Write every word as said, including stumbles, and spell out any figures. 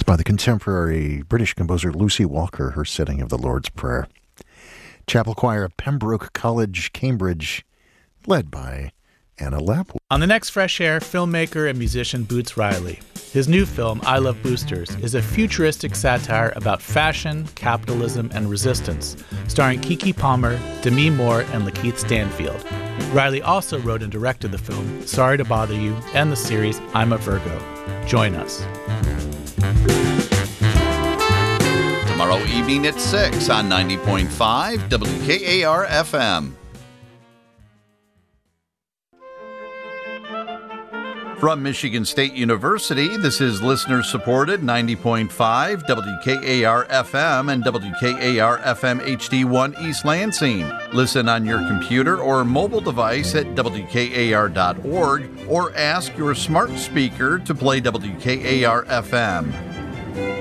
It's by the contemporary British composer Lucy Walker, her setting of the Lord's Prayer. Chapel Choir of Pembroke College, Cambridge, led by Anna Lapwood. On the next Fresh Air, filmmaker and musician Boots Riley. His new film, I Love Boosters, is a futuristic satire about fashion, capitalism, and resistance, starring Keke Palmer, Demi Moore, and Lakeith Stanfield. Riley also wrote and directed the film Sorry to Bother You and the series I'm a Virgo. Join us. Tomorrow evening at six on ninety point five W K A R F M. From Michigan State University, this is listener-supported ninety point five W K A R F M and W K A R F M H D one East Lansing. Listen on your computer or mobile device at W K A R dot org or ask your smart speaker to play W K A R F M.